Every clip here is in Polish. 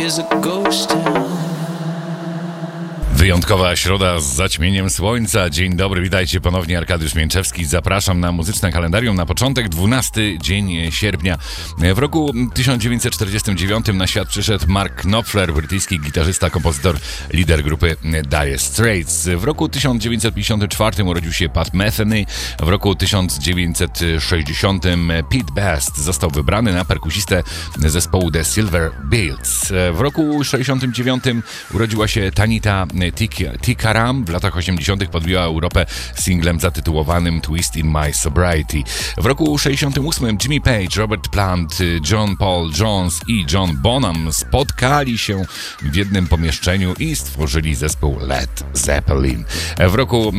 is a ghost town. Wyjątkowa środa z zaćmieniem słońca. Dzień dobry, witajcie ponownie, Arkadiusz Mięczewski. Zapraszam na muzyczne kalendarium na początek, 12 dzień sierpnia. W roku 1949 na świat przyszedł Mark Knopfler, brytyjski gitarzysta, kompozytor, lider grupy Dire Straits. W roku 1954 urodził się Pat Metheny. W roku 1960 Pete Best został wybrany na perkusistę zespołu The Silver Bills. W roku 1969 urodziła się Tanita Tikaram. W latach 80. podbiła Europę singlem zatytułowanym Twist in My Sobriety. W roku 68 Jimmy Page, Robert Plant, John Paul Jones i John Bonham spotkali się w jednym pomieszczeniu i stworzyli zespół Led Zeppelin. W roku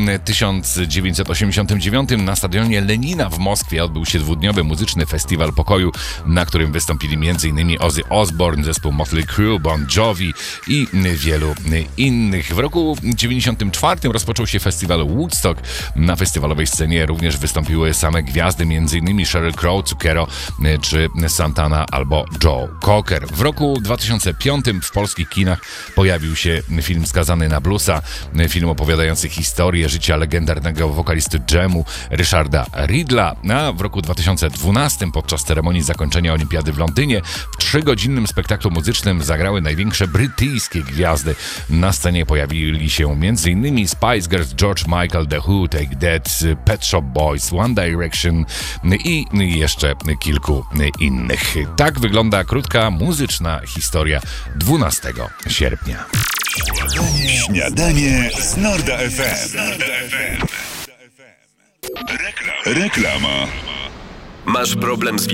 1989 na stadionie Lenina w Moskwie odbył się dwudniowy muzyczny festiwal pokoju, na którym wystąpili m.in. Ozzy Osbourne, zespół Motley Crue, Bon Jovi i wielu innych. W roku 1994 rozpoczął się festiwal Woodstock. Na festiwalowej scenie również wystąpiły same gwiazdy, m.in. Sheryl Crow, Zucchero czy Santana albo Joe Cocker. W roku 2005 w polskich kinach pojawił się film Skazany na bluesa, film opowiadający historię życia legendarnego wokalisty dżemu Richarda Ridla, a w roku 2012 podczas ceremonii zakończenia Olimpiady w Londynie w 3-godzinnym spektaklu muzycznym zagrały największe brytyjskie gwiazdy. Na scenie pojawili się m.in. Spice Girls, George Michael, The Who, Take That, Pet Shop Boys, One Direction i jeszcze kilku innych. Tak wygląda krótka muzyczna historia 12 sierpnia. Śniadanie z Norda FM. Reklama. Masz problem z